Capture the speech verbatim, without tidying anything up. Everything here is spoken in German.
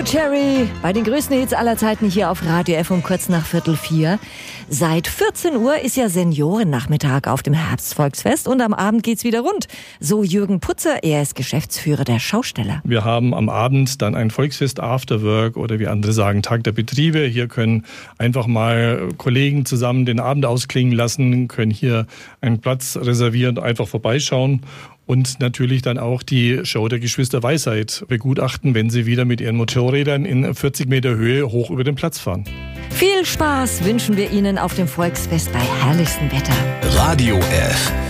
Cherry bei den größten Hits aller Zeiten hier auf Radio F um kurz nach Viertel vier. Seit vierzehn Uhr ist ja Seniorennachmittag auf dem Herbstvolksfest und am Abend geht's wieder rund. So Jürgen Putzer, er ist Geschäftsführer der Schausteller. Wir haben am Abend dann ein Volksfest Afterwork oder wie andere sagen Tag der Betriebe. Hier können einfach mal Kollegen zusammen den Abend ausklingen lassen, können hier einen Platz reservieren und einfach vorbeischauen. Und natürlich dann auch die Show der Geschwister Weisheit begutachten, wenn sie wieder mit ihren Motorrädern in vierzig Meter Höhe hoch über den Platz fahren. Viel Spaß wünschen wir Ihnen auf dem Volksfest bei herrlichstem Wetter. Radio F.